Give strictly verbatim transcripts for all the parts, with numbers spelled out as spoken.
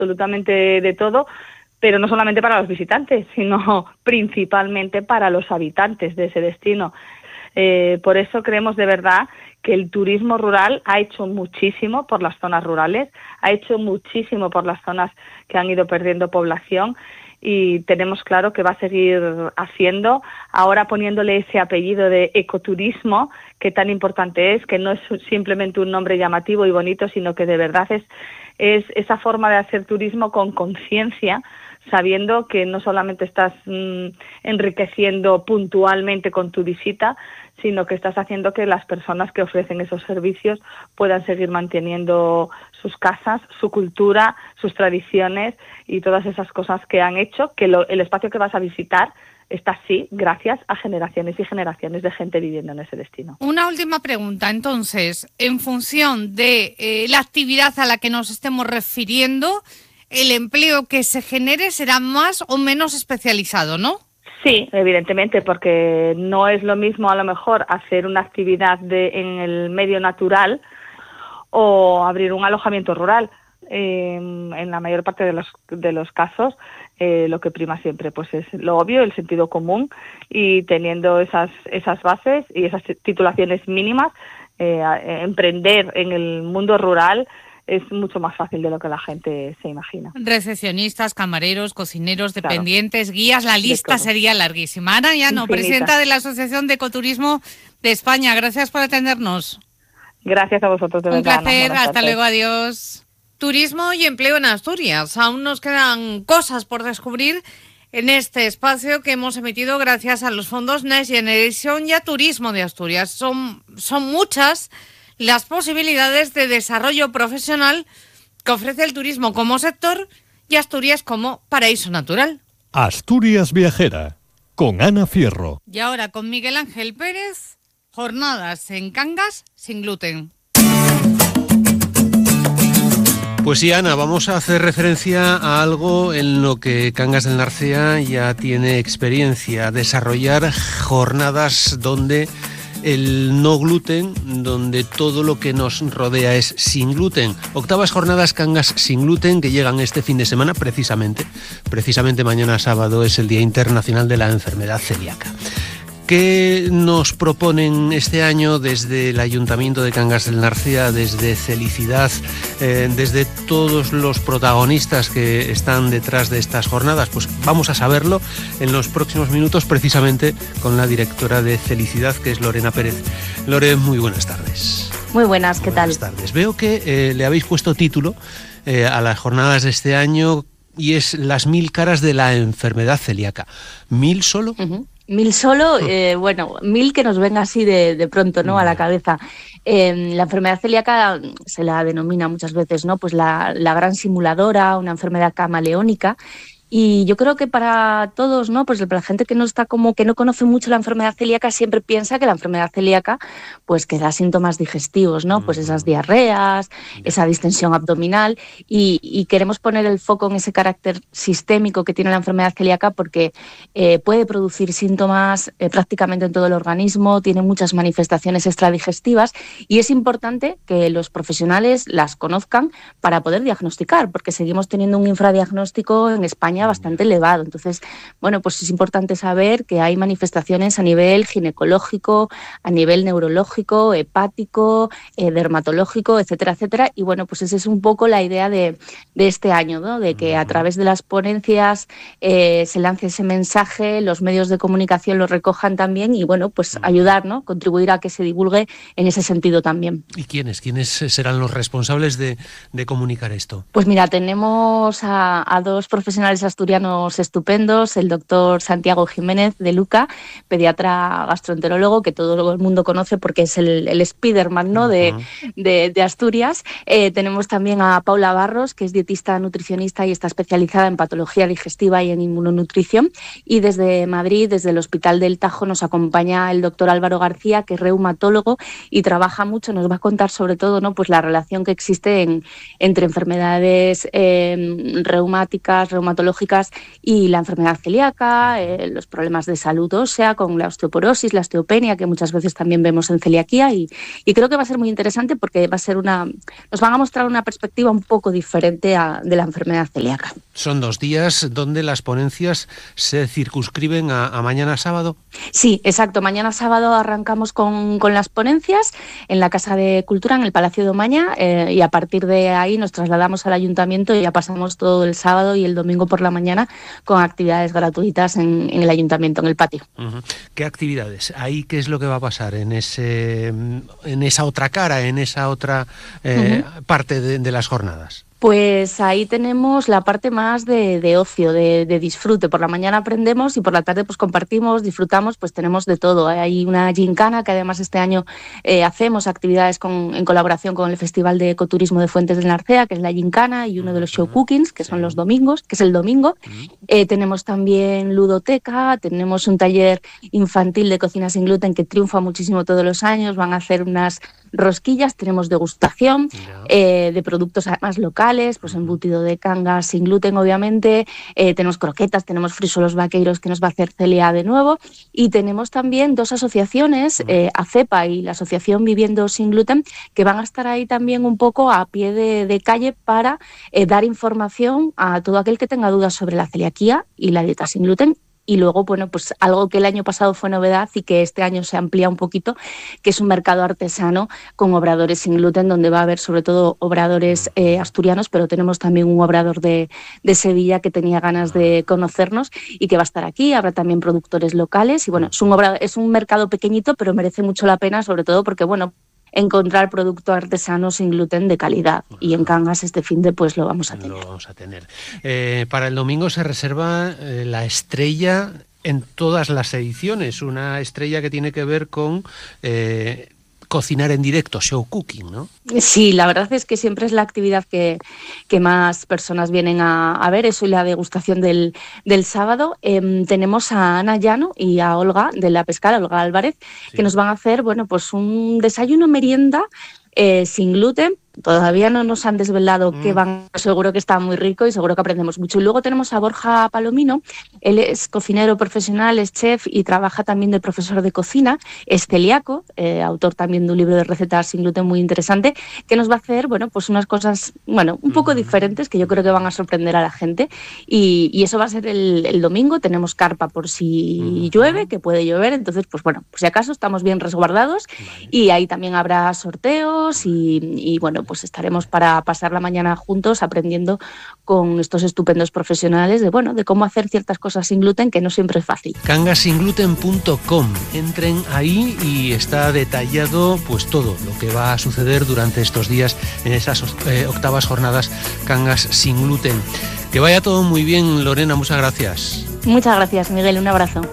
absolutamente de todo, pero no solamente para los visitantes, sino principalmente para los habitantes de ese destino. Eh, por eso creemos de verdad que el turismo rural ha hecho muchísimo por las zonas rurales, ha hecho muchísimo por las zonas que han ido perdiendo población, y tenemos claro que va a seguir haciendo, ahora poniéndole ese apellido de ecoturismo, que tan importante es, que no es simplemente un nombre llamativo y bonito, sino que de verdad es, es esa forma de hacer turismo con conciencia, sabiendo que no solamente estás mmm, enriqueciendo puntualmente con tu visita, sino que estás haciendo que las personas que ofrecen esos servicios puedan seguir manteniendo sus casas, su cultura, sus tradiciones y todas esas cosas que han hecho que lo, el espacio que vas a visitar está así gracias a generaciones y generaciones de gente viviendo en ese destino. Una última pregunta, entonces, en función de eh, la actividad a la que nos estemos refiriendo, el empleo que se genere será más o menos especializado, ¿no? Sí, evidentemente, porque no es lo mismo a lo mejor hacer una actividad de, en el medio natural o abrir un alojamiento rural. Eh, en la mayor parte de los, de los casos, eh, lo que prima siempre pues es lo obvio, el sentido común, y teniendo esas, esas bases y esas titulaciones mínimas, eh, emprender en el mundo rural es mucho más fácil de lo que la gente se imagina. Recepcionistas, camareros, cocineros, Claro. dependientes, guías, la lista sería larguísima. Ana Llano, Infinita. presidenta de la Asociación de Ecoturismo de España, gracias por atendernos. Gracias a vosotros, de Un verdad. placer, Buenas hasta tardes. luego, adiós. Turismo y empleo en Asturias. Aún nos quedan cosas por descubrir en este espacio que hemos emitido gracias a los fondos Next Generation y a Turismo de Asturias. Son, son muchas las posibilidades de desarrollo profesional que ofrece el turismo como sector y Asturias como paraíso natural. Asturias Viajera, con Ana Fierro. Y ahora con Miguel Ángel Pérez, jornadas en Cangas sin gluten. Pues sí, Ana, vamos a hacer referencia a algo en lo que Cangas del Narcea ya tiene experiencia, desarrollar jornadas donde el no gluten, donde todo lo que nos rodea es sin gluten. Octavas jornadas Cangas sin gluten que llegan este fin de semana, precisamente. Precisamente mañana sábado es el Día Internacional de la Enfermedad Celíaca. ¿Qué nos proponen este año desde el Ayuntamiento de Cangas del Narcea, desde Celicidad, eh, desde todos los protagonistas que están detrás de estas jornadas? Pues vamos a saberlo en los próximos minutos, precisamente con la directora de Celicidad, que es Lorena Pérez. Lore, muy buenas tardes. Muy buenas, ¿qué buenas tal? Buenas tardes. Veo que eh, le habéis puesto título eh, a las jornadas de este año y es Las mil caras de la enfermedad celíaca. ¿Mil solo? Uh-huh. Mil solo, eh, bueno, mil que nos venga así de, de pronto, ¿no?, a la cabeza. Eh, la enfermedad celíaca se la denomina muchas veces, ¿no?, pues la, la gran simuladora, una enfermedad camaleónica. Y yo creo que para todos, ¿no?, pues para la gente que no está como que no conoce mucho la enfermedad celíaca, siempre piensa que la enfermedad celíaca pues que da síntomas digestivos, ¿no? Pues esas diarreas, esa distensión abdominal, y, y queremos poner el foco en ese carácter sistémico que tiene la enfermedad celíaca porque eh, puede producir síntomas eh, prácticamente en todo el organismo, tiene muchas manifestaciones extradigestivas y es importante que los profesionales las conozcan para poder diagnosticar, porque seguimos teniendo un infradiagnóstico en España bastante elevado. Entonces, bueno, pues es importante saber que hay manifestaciones a nivel ginecológico, a nivel neurológico, hepático, eh, dermatológico, etcétera, etcétera. Y bueno, pues esa es un poco la idea de, de este año, ¿no? De que a través de las ponencias eh, se lance ese mensaje, los medios de comunicación lo recojan también y bueno, pues ayudar, ¿no? Contribuir a que se divulgue en ese sentido también. ¿Y quiénes? ¿Quiénes serán los responsables de, de comunicar esto? Pues mira, tenemos a, a dos profesionales asturianos estupendos, el doctor Santiago Jiménez de Luca, pediatra gastroenterólogo, que todo el mundo conoce porque es el, el Spiderman, ¿no?, de, uh-huh. de, de Asturias. Eh, tenemos también a Paula Barros, que es dietista nutricionista y está especializada en patología digestiva y en inmunonutrición. Y desde Madrid, desde el Hospital del Tajo, nos acompaña el doctor Álvaro García, que es reumatólogo y trabaja mucho, nos va a contar sobre todo, ¿no?, pues la relación que existe en, entre enfermedades eh, reumáticas, reumatológicas oncológicas y la enfermedad celíaca, eh, los problemas de salud ósea con la osteoporosis, la osteopenia, que muchas veces también vemos en celiaquía, y, y creo que va a ser muy interesante porque va a ser una, nos van a mostrar una perspectiva un poco diferente a, de la enfermedad celíaca. Son dos días donde las ponencias se circunscriben a, a mañana sábado. Sí, exacto. Mañana sábado arrancamos con, con las ponencias en la Casa de Cultura, en el Palacio de Omaña, eh, y a partir de ahí nos trasladamos al Ayuntamiento y ya pasamos todo el sábado y el domingo por la mañana con actividades gratuitas en, en el Ayuntamiento, en el patio. Uh-huh. ¿Qué actividades? Ahí, ¿qué es lo que va a pasar en ese, en esa otra cara, en esa otra eh, uh-huh. parte de, de las jornadas? Pues ahí tenemos la parte más de, de ocio, de, de disfrute. Por la mañana aprendemos y por la tarde pues compartimos, disfrutamos, pues tenemos de todo. Hay una gincana que además este año eh, hacemos actividades con, en colaboración con el Festival de Ecoturismo de Fuentes del Narcea, que es la gincana, y uno de los show cookings, que son los domingos, que es el domingo. Eh, tenemos también ludoteca, tenemos un taller infantil de cocina sin gluten que triunfa muchísimo todos los años. Van a hacer unas rosquillas, tenemos degustación eh, de productos además locales, pues embutido de cangas sin gluten obviamente, eh, tenemos croquetas, tenemos frisolos vaqueiros que nos va a hacer Celia de nuevo, y tenemos también dos asociaciones, eh, ACEPA y la Asociación Viviendo Sin Gluten, que van a estar ahí también un poco a pie de, de calle para eh, dar información a todo aquel que tenga dudas sobre la celiaquía y la dieta sin gluten. Y luego, bueno, pues algo que el año pasado fue novedad y que este año se amplía un poquito, que es un mercado artesano con obradores sin gluten, donde va a haber sobre todo obradores eh, asturianos, pero tenemos también un obrador de, de Sevilla que tenía ganas de conocernos y que va a estar aquí. Habrá también productores locales y bueno, es un, obrador, es un mercado pequeñito, pero merece mucho la pena, sobre todo porque, bueno, encontrar producto artesano sin gluten de calidad, y en Cangas este fin de pues lo vamos a tener. Lo vamos a tener. Eh, para el domingo se reserva eh, la estrella en todas las ediciones, una estrella que tiene que ver con eh, cocinar en directo, show cooking, ¿no? Sí, la verdad es que siempre es la actividad que, que más personas vienen a, a ver, eso y la degustación del, del sábado. Eh, tenemos a Ana Llano y a Olga de La Pescara, Olga Álvarez, sí, que nos van a hacer, bueno, pues un desayuno merienda eh, sin gluten. Todavía no nos han desvelado mm. qué van, seguro que está muy rico y seguro que aprendemos mucho. Y luego tenemos a Borja Palomino, él es cocinero profesional, es chef y trabaja también de profesor de cocina, es celíaco, eh, autor también de un libro de recetas sin gluten muy interesante, que nos va a hacer, bueno, pues unas cosas, bueno, un poco mm. diferentes que yo creo que van a sorprender a la gente. Y, y eso va a ser el, el domingo. Tenemos carpa por si mm. llueve, que puede llover, entonces, pues bueno, por si acaso estamos bien resguardados. Vale. Y ahí también habrá sorteos y, y bueno, pues estaremos para pasar la mañana juntos aprendiendo con estos estupendos profesionales de, bueno, de cómo hacer ciertas cosas sin gluten, que no siempre es fácil. cangas sin gluten punto com. Entren ahí y está detallado pues todo lo que va a suceder durante estos días en esas eh, octavas jornadas Cangas sin gluten. Que vaya todo muy bien, Lorena, muchas gracias. Muchas gracias, Miguel, un abrazo.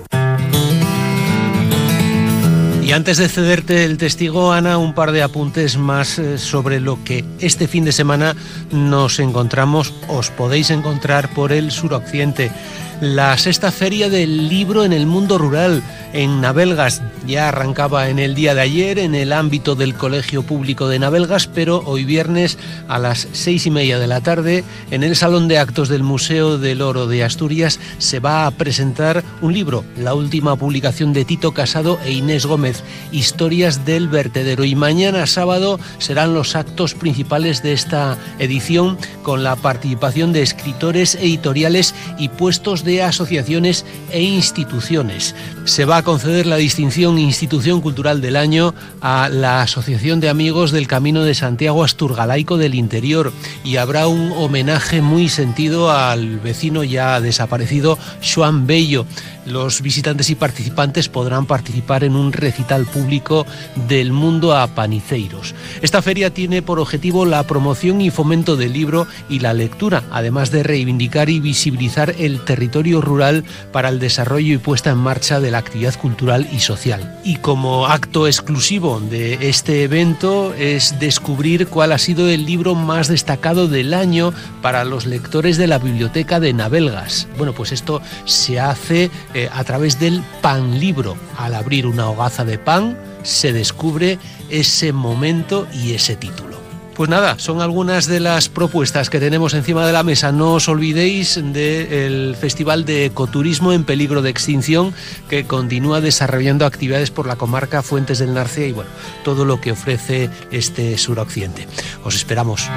Y antes de cederte el testigo, Ana, un par de apuntes más sobre lo que este fin de semana nos encontramos, os podéis encontrar por el suroccidente. La sexta feria del libro en el mundo rural en Navelgas ya arrancaba en el día de ayer en el ámbito del Colegio Público de Navelgas, pero hoy viernes a las seis y media de la tarde en el Salón de Actos del Museo del Oro de Asturias se va a presentar un libro, la última publicación de Tito Casado e Inés Gómez, Historias del Vertedero. Y mañana sábado serán los actos principales de esta edición con la participación de escritores, editoriales y puestos de de asociaciones e instituciones. Se va a conceder la distinción Institución Cultural del Año a la Asociación de Amigos del Camino de Santiago Asturgalaico del Interior y habrá un homenaje muy sentido al vecino ya desaparecido Xoán Bello. Los visitantes y participantes podrán participar en un recital público del mundo a paniceiros. Esta feria tiene por objetivo la promoción y fomento del libro y la lectura, además de reivindicar y visibilizar el territorio rural para el desarrollo y puesta en marcha de la actividad cultural y social. Y como acto exclusivo de este evento es descubrir cuál ha sido el libro más destacado del año para los lectores de la Biblioteca de Navelgas. Bueno, pues esto se hace eh, a través del Pan Libro. Al abrir una hogaza de pan se descubre ese momento y ese título. Pues nada, son algunas de las propuestas que tenemos encima de la mesa. No os olvidéis del Festival de Ecoturismo en peligro de extinción, que continúa desarrollando actividades por la comarca Fuentes del Narcea y bueno, todo lo que ofrece este suroccidente. Os esperamos.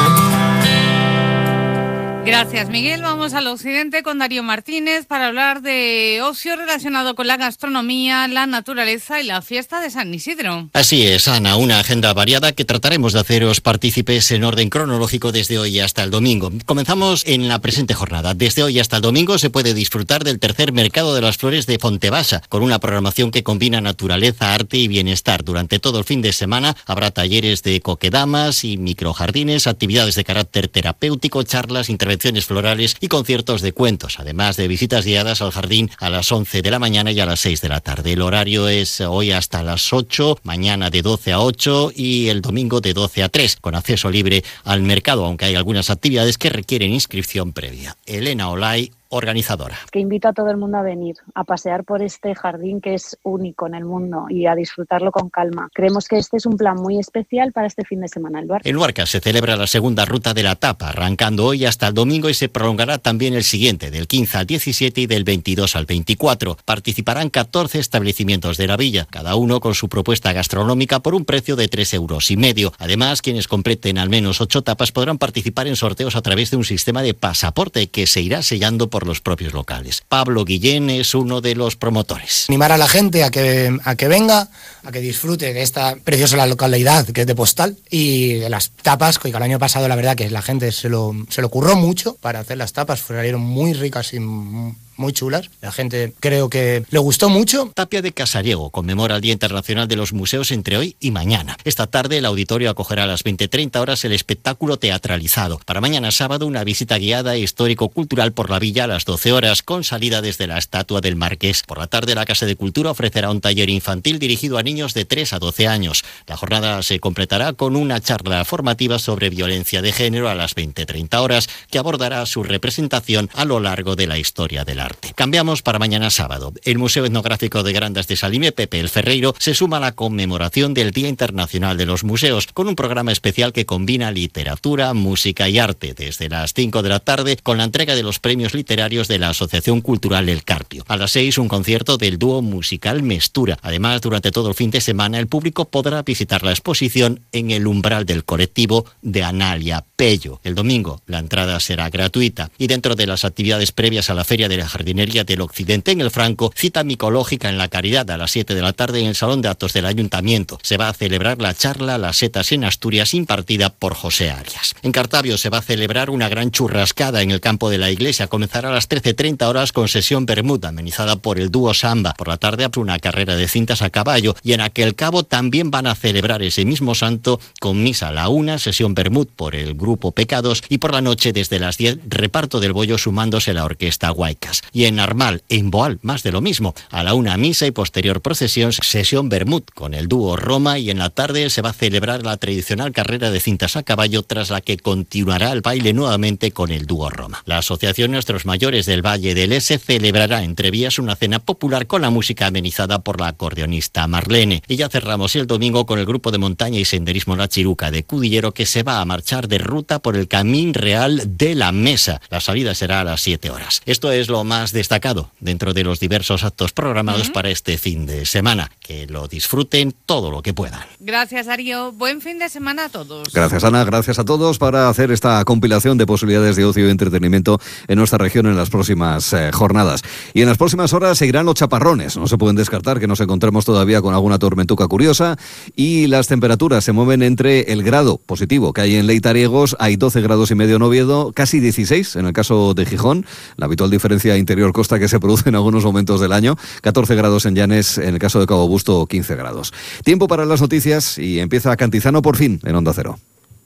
Gracias, Miguel. Vamos al occidente con Darío Martínez para hablar de ocio relacionado con la gastronomía, la naturaleza y la fiesta de San Isidro. Así es, Ana, una agenda variada que trataremos de haceros partícipes en orden cronológico desde hoy hasta el domingo. Comenzamos en la presente jornada. Desde hoy hasta el domingo se puede disfrutar del tercer Mercado de las Flores de Fontevasa, con una programación que combina naturaleza, arte y bienestar. Durante todo el fin de semana habrá talleres de coquedamas y microjardines, actividades de carácter terapéutico, charlas, intervenciones florales y conciertos de cuentos, además de visitas guiadas al jardín a las once de la mañana y a las seis de la tarde. El horario es hoy hasta las ocho, mañana de doce a ocho y el domingo de doce a tres, con acceso libre al mercado, aunque hay algunas actividades que requieren inscripción previa. Elena Olay, organizadora. Que invito a todo el mundo a venir, a pasear por este jardín que es único en el mundo y a disfrutarlo con calma. Creemos que este es un plan muy especial para este fin de semana en Luarca. En Luarca se celebra la segunda ruta de la tapa, arrancando hoy hasta el domingo y se prolongará también el siguiente, del quince al diecisiete y del veintidós al veinticuatro. Participarán catorce establecimientos de la villa, cada uno con su propuesta gastronómica por un precio de tres euros y medio. Además, quienes completen al menos ocho tapas podrán participar en sorteos a través de un sistema de pasaporte que se irá sellando por los propios locales. Pablo Guillén es uno de los promotores. Animar a la gente a que, a que venga, a que disfrute de esta preciosa localidad que es de Postal y de las tapas, que el año pasado la verdad que la gente se lo, se lo curró mucho para hacer las tapas, salieron muy ricas y muy chulas. La gente creo que le gustó mucho. Tapia de Casariego conmemora el Día Internacional de los Museos entre hoy y mañana. Esta tarde el auditorio acogerá a las veinte treinta horas el espectáculo teatralizado. Para mañana sábado una visita guiada histórico-cultural por la villa a las doce horas con salida desde la estatua del Marqués. Por la tarde la Casa de Cultura ofrecerá un taller infantil dirigido a niños de tres a doce años. La jornada se completará con una charla formativa sobre violencia de género a las veinte treinta horas que abordará su representación a lo largo de la historia del arte. Cambiamos para mañana sábado. El Museo Etnográfico de Grandas de Salime, Pepe el Ferreiro, se suma a la conmemoración del Día Internacional de los Museos con un programa especial que combina literatura, música y arte desde las cinco de la tarde con la entrega de los premios literarios de la Asociación Cultural El Carpio. A las seis un concierto del dúo musical Mestura. Además, durante todo el fin de semana el público podrá visitar la exposición en el umbral del colectivo de Analia Pello. El domingo la entrada será gratuita y dentro de las actividades previas a la Feria de la Jardinería del Occidente en el Franco, cita micológica en la Caridad a las siete de la tarde en el Salón de Actos del Ayuntamiento. Se va a celebrar la charla Las setas en Asturias impartida por José Arias. En Cartavio se va a celebrar una gran churrascada en el campo de la iglesia. Comenzará a las trece treinta horas con sesión Bermud, amenizada por el dúo Samba. Por la tarde habrá una carrera de cintas a caballo y en aquel cabo también van a celebrar ese mismo santo con misa a la una, sesión Bermud por el grupo Pecados y por la noche desde las diez reparto del bollo sumándose la orquesta Huaycas. Y en Armal, en Boal, más de lo mismo. A la una misa y posterior procesión, sesión Bermud con el dúo Roma y en la tarde se va a celebrar la tradicional carrera de cintas a caballo tras la que continuará el baile nuevamente con el dúo Roma. La Asociación Nuestros Mayores del Valle del Ese celebrará entre vías una cena popular con la música amenizada por la acordeonista Marlene. Y ya cerramos el domingo con el grupo de montaña y senderismo La Chiruca de Cudillero que se va a marchar de ruta por el Camín Real de la Mesa. La salida será a las siete horas. Esto es lo más destacado dentro de los diversos actos programados uh-huh. para este fin de semana. Que lo disfruten todo lo que puedan. Gracias, Darío. Buen fin de semana a todos. Gracias, Ana. Gracias a todos para hacer esta compilación de posibilidades de ocio y entretenimiento en nuestra región en las próximas eh, jornadas. Y en las próximas horas seguirán los chaparrones. No se pueden descartar que nos encontremos todavía con alguna tormentuca curiosa y las temperaturas se mueven entre el grado positivo que hay en Leitariegos, hay doce grados y medio en Oviedo, casi dieciséis en el caso de Gijón, la habitual diferencia interior-costa que se produce en algunos momentos del año, catorce grados en Llanes, en el caso de Cabo Busto, quince grados. Tiempo para las noticias y empieza Cantizano por fin en Onda Cero.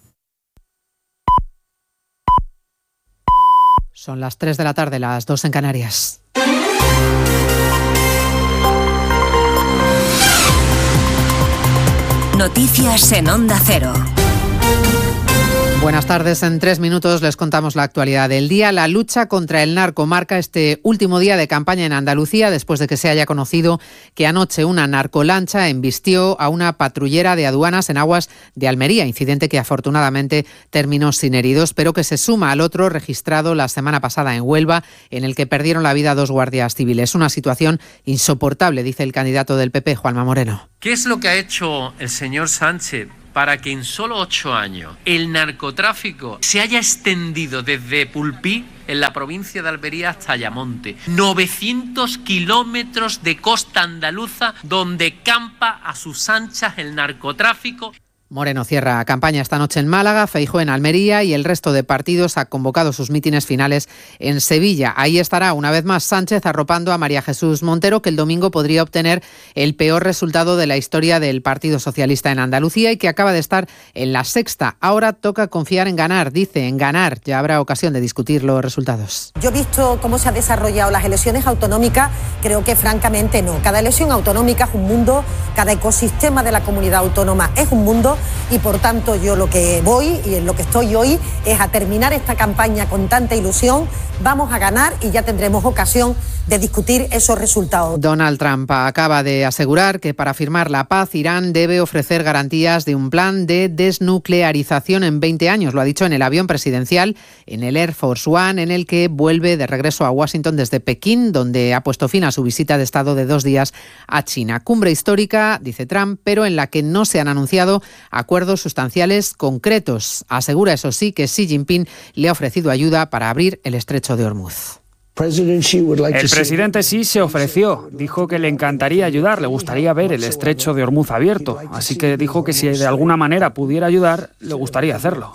Son las tres de la tarde, las dos en Canarias. Noticias en Onda Cero. Buenas tardes. En tres minutos les contamos la actualidad del día. La lucha contra el narco marca este último día de campaña en Andalucía después de que se haya conocido que anoche una narcolancha embistió a una patrullera de aduanas en aguas de Almería, incidente que afortunadamente terminó sin heridos, pero que se suma al otro registrado la semana pasada en Huelva, en el que perdieron la vida dos guardias civiles. Una situación insoportable, dice el candidato del P P, Juanma Moreno. ¿Qué es lo que ha hecho el señor Sánchez para que en solo ocho años el narcotráfico se haya extendido desde Pulpí, en la provincia de Almería, hasta Ayamonte? novecientos kilómetros de costa andaluza donde campa a sus anchas el narcotráfico. Moreno cierra campaña esta noche en Málaga, Feijóo en Almería y el resto de partidos ha convocado sus mítines finales en Sevilla. Ahí estará una vez más Sánchez arropando a María Jesús Montero, que el domingo podría obtener el peor resultado de la historia del Partido Socialista en Andalucía y que acaba de estar en la sexta. Ahora toca confiar en ganar, dice, en ganar. Ya habrá ocasión de discutir los resultados. Yo he visto cómo se han desarrollado las elecciones autonómicas, creo que francamente no. Cada elección autonómica es un mundo, cada ecosistema de la comunidad autónoma es un mundo. Y por tanto yo lo que voy y en lo que estoy hoy es a terminar esta campaña con tanta ilusión. Vamos a ganar y ya tendremos ocasión de discutir esos resultados. Donald Trump acaba de asegurar que para firmar la paz Irán debe ofrecer garantías de un plan de desnuclearización en veinte años. Lo ha dicho en el avión presidencial, en el Air Force One, en el que vuelve de regreso a Washington desde Pekín, donde ha puesto fin a su visita de Estado de dos días a China. Cumbre histórica, dice Trump, pero en la que no se han anunciado acuerdos sustanciales concretos. Asegura, eso sí, que Xi Jinping le ha ofrecido ayuda para abrir el estrecho de Hormuz. El presidente sí se ofreció, dijo que le encantaría ayudar, le gustaría ver el estrecho de Hormuz abierto, así que dijo que si de alguna manera pudiera ayudar, le gustaría hacerlo.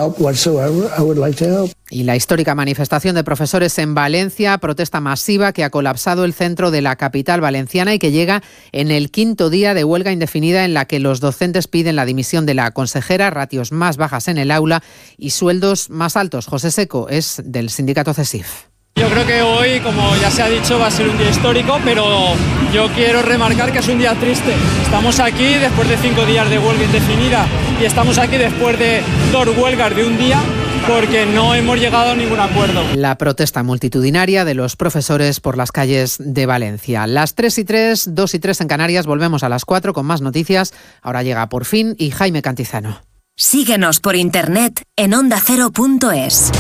Y la histórica manifestación de profesores en Valencia, protesta masiva que ha colapsado el centro de la capital valenciana y que llega en el quinto día de huelga indefinida en la que los docentes piden la dimisión de la consejera, ratios más bajas en el aula y sueldos más altos. José Seco es del sindicato CESIF. Yo creo que hoy, como ya se ha dicho, va a ser un día histórico, pero yo quiero remarcar que es un día triste. Estamos aquí después de cinco días de huelga indefinida y estamos aquí después de dos huelgas de un día porque no hemos llegado a ningún acuerdo. La protesta multitudinaria de los profesores por las calles de Valencia. Las tres y tres, dos y tres en Canarias, volvemos a las cuatro con más noticias. Ahora llega Por Fin y Jaime Cantizano. Síguenos por internet en onda cero punto es.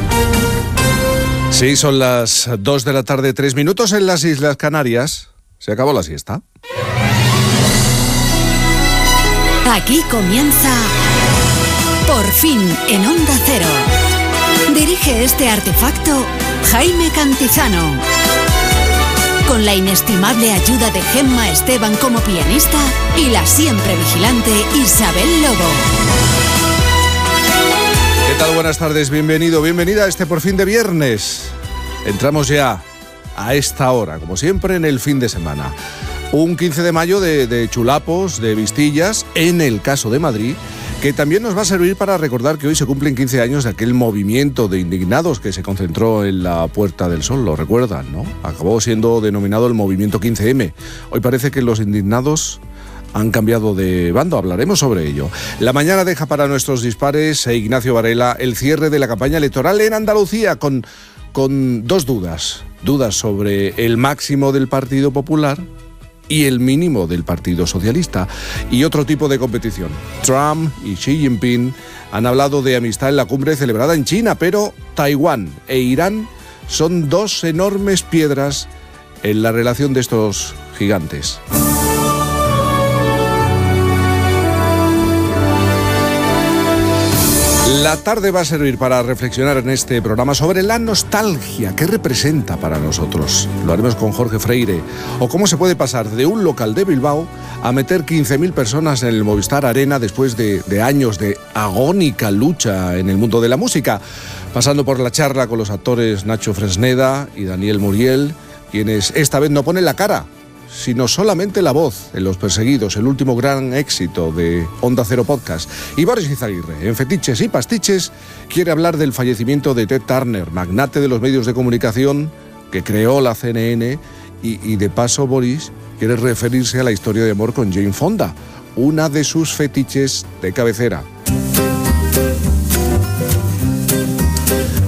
Sí, son las dos de la tarde, tres minutos en las Islas Canarias. Se acabó la siesta. Aquí comienza Por Fin en Onda Cero. Dirige este artefacto Jaime Cantizano. Con la inestimable ayuda de Gemma Esteban como pianista y la siempre vigilante Isabel Lobo. ¿Qué tal? Buenas tardes, bienvenido, bienvenida a este Por Fin de viernes. Entramos ya a esta hora, como siempre, en el fin de semana. Un quince de mayo de, de chulapos, de vistillas, en el caso de Madrid, que también nos va a servir para recordar que hoy se cumplen quince años de aquel movimiento de indignados que se concentró en la Puerta del Sol, lo recuerdan, ¿no? Acabó siendo denominado el movimiento quince eme. Hoy parece que los indignados han cambiado de bando, hablaremos sobre ello. La mañana deja para nuestros dispares e Ignacio Varela el cierre de la campaña electoral en Andalucía con, con dos dudas. Dudas sobre el máximo del Partido Popular y el mínimo del Partido Socialista. Y otro tipo de competición. Trump y Xi Jinping han hablado de amistad en la cumbre celebrada en China, pero Taiwán e Irán son dos enormes piedras en la relación de estos gigantes. La tarde va a servir para reflexionar en este programa sobre la nostalgia que representa para nosotros. Lo haremos con Jorge Freire. O cómo se puede pasar de un local de Bilbao a meter quince mil personas en el Movistar Arena después de, de años de agónica lucha en el mundo de la música. Pasando por la charla con los actores Nacho Fresneda y Daniel Muriel, quienes esta vez no ponen la cara, sino solamente la voz en Los Perseguidos, el último gran éxito de Onda Cero Podcast. Y Boris Izaguirre, en Fetiches y Pastiches, quiere hablar del fallecimiento de Ted Turner, magnate de los medios de comunicación que creó la C N N, y, y de paso Boris quiere referirse a la historia de amor con Jane Fonda, una de sus fetiches de cabecera.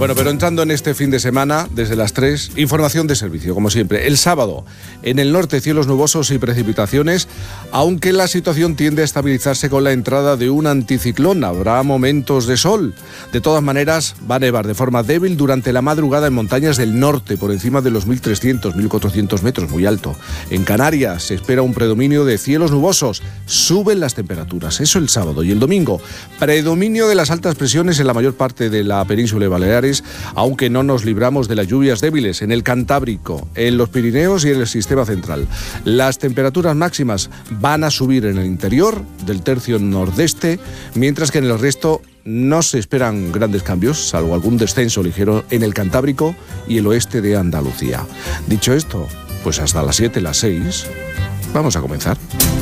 Bueno, pero entrando en este fin de semana, desde las tres, información de servicio, como siempre. El sábado, en el norte, cielos nubosos y precipitaciones, aunque la situación tiende a estabilizarse con la entrada de un anticiclón. Habrá momentos de sol. De todas maneras, va a nevar de forma débil durante la madrugada en montañas del norte, por encima de los mil trescientos, mil cuatrocientos metros, muy alto. En Canarias se espera un predominio de cielos nubosos. Suben las temperaturas, eso el sábado. Y el domingo, predominio de las altas presiones en la mayor parte de la península de Baleares, aunque no nos libramos de las lluvias débiles en el Cantábrico, en los Pirineos y en el sistema central. Las temperaturas máximas van a subir en el interior del tercio nordeste, mientras que en el resto no se esperan grandes cambios, salvo algún descenso ligero en el Cantábrico y el oeste de Andalucía. Dicho esto, pues hasta las siete, las seis, vamos a comenzar.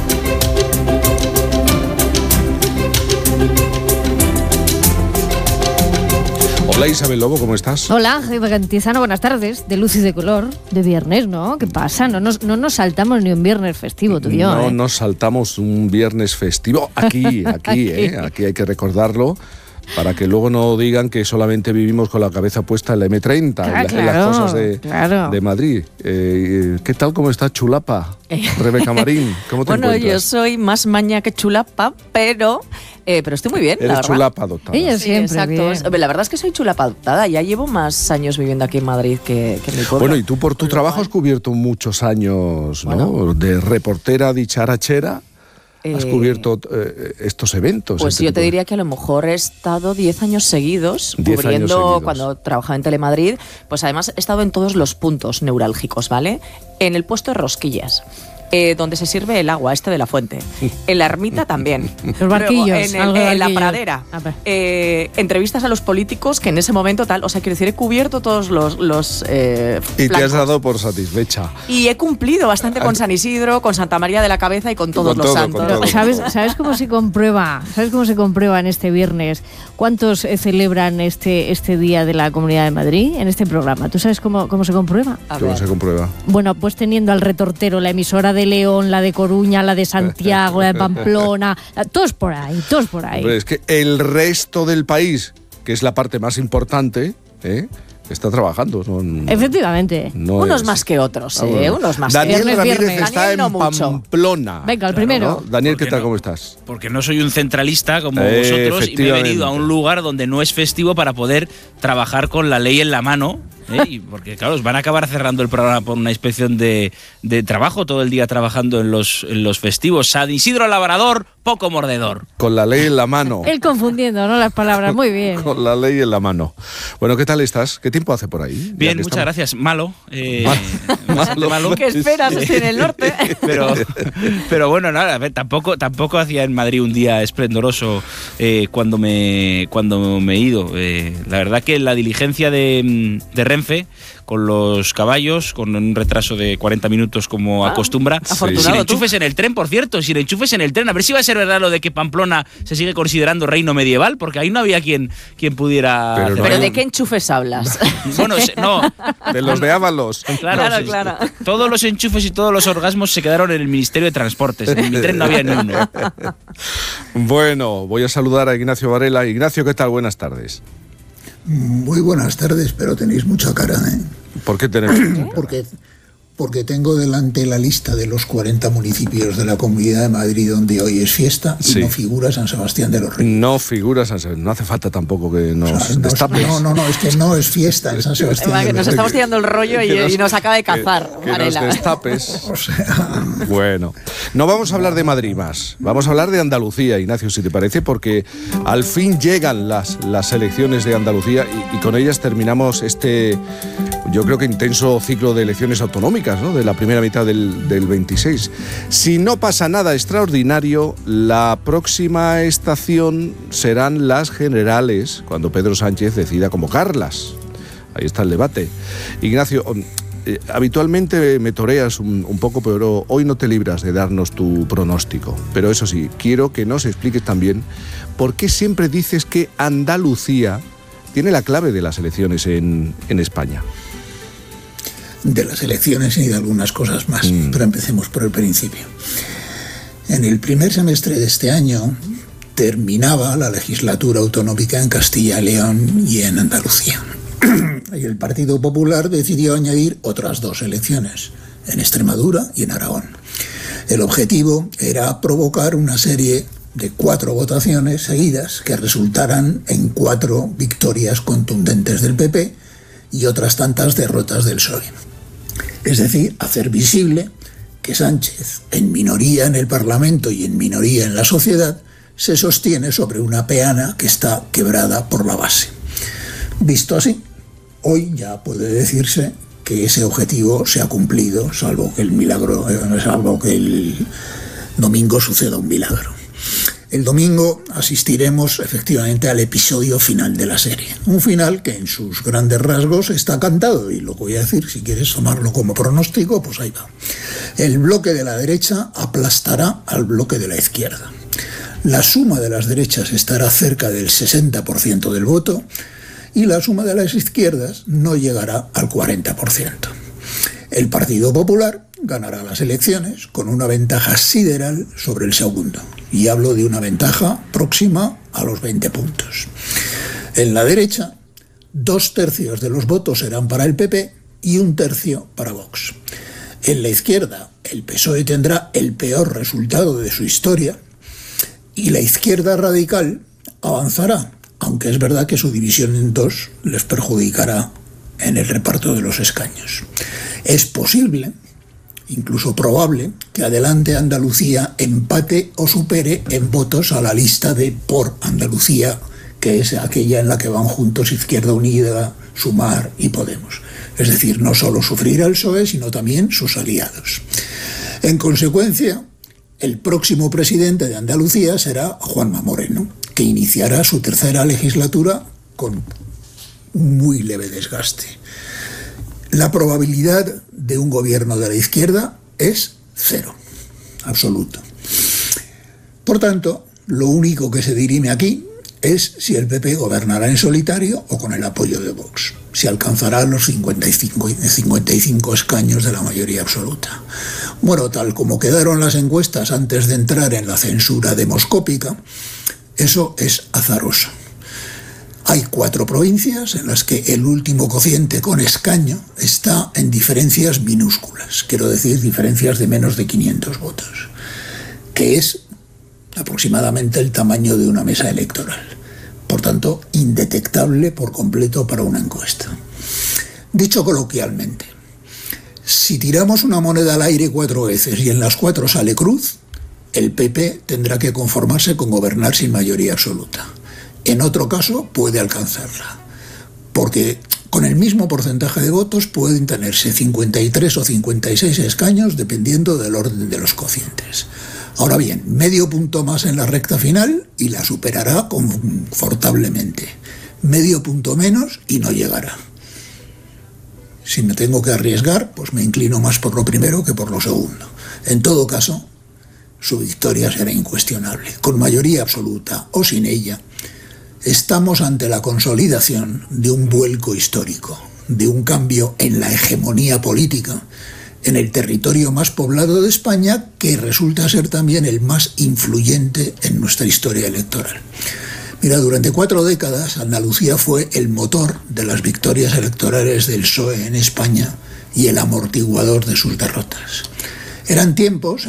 Hola Isabel Lobo, ¿cómo estás? Hola, Jaime Cantizano, buenas tardes. De luz y de color, de viernes, ¿no? ¿Qué pasa? No nos, no nos saltamos ni un viernes festivo, tú y yo, No ¿eh? nos saltamos un viernes festivo. Aquí, aquí, ¿eh? Aquí hay que recordarlo, para que luego no digan que solamente vivimos con la cabeza puesta en la eme treinta, Ah, en, la- claro, en las cosas de, claro. de Madrid. Eh, ¿Qué tal, cómo está Chulapa? Rebeca Marín, ¿cómo te Bueno, yo encuentras? soy más maña que chulapa, pero, eh, pero estoy muy bien, la Eres verdad. chulapa adoptada. Ella Sí, siempre exacto. bien. La verdad es que soy chulapa adoptada. Ya llevo más años viviendo aquí en Madrid que, que en mi pueblo. Bueno, y tú por tu trabajo has cubierto muchos años, ¿no? Bueno. De reportera dicharachera. ¿Has Eh, cubierto eh, estos eventos? Pues este yo te tipo de- diría que a lo mejor he estado diez años seguidos diez años cubriendo seguidos. cuando trabajaba en Telemadrid. Pues además he estado en todos los puntos neurálgicos, ¿vale? En el puesto de rosquillas. Eh, donde se sirve el agua, este de la fuente. En la ermita también. Los barquillos, Luego, en, el- algo de en la barquillos. pradera. A ver. Eh, entrevistas a los políticos que en ese momento tal. O sea, quiero decir, he cubierto todos los. los eh, Y te has flancos. dado por satisfecha. Y he cumplido bastante con San Isidro, con Santa María de la Cabeza y con todos Con los todo, santos. con todo. ¿Sabes, ¿Sabes cómo se comprueba? ¿Sabes cómo se comprueba en este viernes? ¿Cuántos eh, celebran este, este Día de la Comunidad de Madrid en este programa? ¿Tú sabes cómo, cómo se comprueba? A ¿Cómo ver. se comprueba? Bueno, pues teniendo al retortero la emisora de León, la de Coruña, la de Santiago, la de Pamplona, la- todos por ahí, todos por ahí. Hombre, es que el resto del país, que es la parte más importante, ¿eh? está trabajando. No, Efectivamente. no Unos es- más que otros, Ah, ¿eh? bueno. Unos más Daniel que otros. Ramírez viernes. está Daniel en no mucho. Pamplona. Venga, el Claro, primero. ¿no? Daniel, ¿qué ¿Por qué tal? no? ¿Cómo estás? Porque no soy un centralista como Eh, vosotros y me he efectivamente. venido a un lugar donde no es festivo para poder trabajar con la ley en la mano. ¿eh? Y porque, claro, os van a acabar cerrando el programa por una inspección de, de trabajo todo el día trabajando en los, en los festivos. San Isidro Labrador, poco mordedor. Con la ley en la mano. Él confundiendo, ¿no? Las palabras. Muy bien. Con la ley en la mano. Bueno, ¿qué tal estás? ¿Qué tiempo hace por ahí? Ya Bien, que muchas estamos- gracias. Malo. eh, Malo. bastante malo. ¿Qué esperas? Estoy en el norte. Pero, pero bueno, nada, a ver, tampoco, tampoco hacía en Madrid un día esplendoroso eh, cuando, me, cuando me he ido. Eh, la verdad que la diligencia de, de Renfe, con los caballos, con un retraso de cuarenta minutos como Ah, acostumbra, afortunado sin tú. enchufes en el tren, por cierto, sin enchufes en el tren. A ver si va a ser verdad lo de que Pamplona se sigue considerando reino medieval, porque ahí no había quien, quien pudiera... Pero hacer no ¿Pero algo. de qué enchufes hablas? Bueno, se- no, De los de Ábalos. Claro, Claro, sí. claro. Todos los enchufes y todos los orgasmos se quedaron en el Ministerio de Transportes. En mi tren no había ni uno. Bueno, voy a saludar a Ignacio Varela. Ignacio, ¿qué tal? Buenas tardes. Muy buenas tardes, pero tenéis mucha cara, ¿eh? ¿Por qué tenemos? Porque, porque tengo delante la lista de los cuarenta municipios de la Comunidad de Madrid donde hoy es fiesta y Sí. no figura San Sebastián de los Reyes. No figuras, no hace falta tampoco que nos O sea, no, destapes. no, no, no, es que no es fiesta en San Sebastián Va, de que los nos estamos Reyes. tirando el rollo y, Que nos- y nos acaba de cazar, Que, que nos Varela. destapes. O sea, Bueno, no vamos a hablar de Madrid más, vamos a hablar de Andalucía, Ignacio, si te parece, porque al fin llegan las, las elecciones de Andalucía y, y con ellas terminamos este, yo creo que intenso ciclo de elecciones autonómicas, ¿no? De la primera mitad del, del veintiséis. Si no pasa nada extraordinario, la próxima estación serán las generales, cuando Pedro Sánchez decida convocarlas. Ahí está el debate. Ignacio, eh, habitualmente me toreas un, un poco, pero hoy no te libras de darnos tu pronóstico. Pero eso sí, quiero que nos expliques también por qué siempre dices que Andalucía tiene la clave de las elecciones en, en España. de las elecciones y de algunas cosas más, Mm. pero empecemos por el principio. En el primer semestre de este año terminaba la legislatura autonómica en Castilla y León y en Andalucía. y el Partido Popular decidió añadir otras dos elecciones, en Extremadura y en Aragón. El objetivo era provocar una serie de cuatro votaciones seguidas que resultaran en cuatro victorias contundentes del P P y otras tantas derrotas del P S O E. Es decir, hacer visible que Sánchez, en minoría en el Parlamento y en minoría en la sociedad, se sostiene sobre una peana que está quebrada por la base. Visto así, hoy ya puede decirse que ese objetivo se ha cumplido, salvo que el milagro, salvo que el domingo suceda un milagro. El domingo asistiremos efectivamente al episodio final de la serie. Un final que en sus grandes rasgos está cantado, y lo voy a decir, si quieres tomarlo como pronóstico, pues ahí va. El bloque de la derecha aplastará al bloque de la izquierda. La suma de las derechas estará cerca del sesenta por ciento del voto y la suma de las izquierdas no llegará al cuarenta por ciento. El Partido Popular ganará las elecciones con una ventaja sideral sobre el segundo. Y hablo de una ventaja próxima a los veinte puntos. En la derecha, dos tercios de los votos serán para el P P y un tercio para Vox. En la izquierda, el P S O E tendrá el peor resultado de su historia y la izquierda radical avanzará, aunque es verdad que su división en dos les perjudicará en el reparto de los escaños. Es posible, incluso probable, que Adelante Andalucía empate o supere en votos a la lista de Por Andalucía, que es aquella en la que van juntos Izquierda Unida, Sumar y Podemos. Es decir, no solo sufrirá el P S O E, sino también sus aliados. En consecuencia, el próximo presidente de Andalucía será Juanma Moreno, que iniciará su tercera legislatura con un muy leve desgaste. La probabilidad de un gobierno de la izquierda es cero, absoluto. Por tanto, lo único que se dirime aquí es si el P P gobernará en solitario o con el apoyo de Vox, si alcanzará los cincuenta y cinco escaños de la mayoría absoluta. Bueno, tal como quedaron las encuestas antes de entrar en la censura demoscópica, eso es azaroso. Hay cuatro provincias en las que el último cociente con escaño está en diferencias minúsculas, quiero decir diferencias de menos de quinientos votos, que es aproximadamente el tamaño de una mesa electoral, por tanto indetectable por completo para una encuesta. Dicho coloquialmente, si tiramos una moneda al aire cuatro veces y en las cuatro sale cruz, el P P tendrá que conformarse con gobernar sin mayoría absoluta. En otro caso puede alcanzarla, porque con el mismo porcentaje de votos pueden tenerse cincuenta y tres o cincuenta y seis escaños dependiendo del orden de los cocientes. Ahora bien, medio punto más en la recta final y la superará confortablemente. Medio punto menos y no llegará. Si me tengo que arriesgar, pues me inclino más por lo primero que por lo segundo. En todo caso, su victoria será incuestionable. Con mayoría absoluta o sin ella, estamos ante la consolidación de un vuelco histórico, de un cambio en la hegemonía política en el territorio más poblado de España, que resulta ser también el más influyente en nuestra historia electoral. Mira, durante cuatro décadas Andalucía fue el motor de las victorias electorales del P S O E en España y el amortiguador de sus derrotas. Eran tiempos